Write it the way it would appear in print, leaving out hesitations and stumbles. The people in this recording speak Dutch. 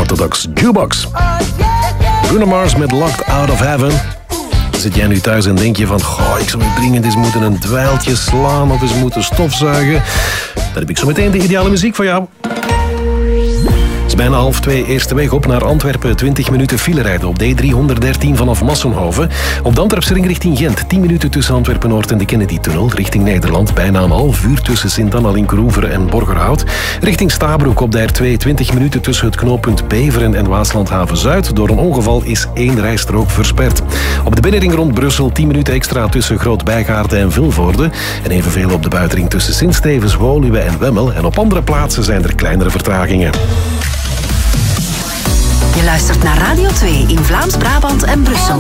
Unorthodox Jukebox. Bruno Mars met Locked Out of Heaven. Zit jij nu thuis en denk je van... Goh, ik zou dringend eens moeten een dweiltje slaan of eens moeten stofzuigen. Dan heb ik zo meteen de ideale muziek voor jou. Het is bijna 1:30, eerste weg op naar Antwerpen. 20 minuten file rijden op D313 vanaf Massenhoven. Op de Antwerpse ring richting Gent. 10 minuten tussen Antwerpen-Noord en de Kennedy-tunnel. Richting Nederland bijna een half uur tussen Sint-Anna-Linkroever en Borgerhout. Richting Stabroek op de R2 20 minuten tussen het knooppunt Beveren en Waaslandhaven-Zuid. Door een ongeval is 1 rijstrook versperd. Op de binnenring rond Brussel 10 minuten extra tussen Groot-Bijgaarden en Vilvoorde. En evenveel op de buitenring tussen Sint-Stevens, Woluwe en Wemmel. En op andere plaatsen zijn er kleinere vertragingen. Je luistert naar Radio 2 in Vlaams-Brabant en Brussel.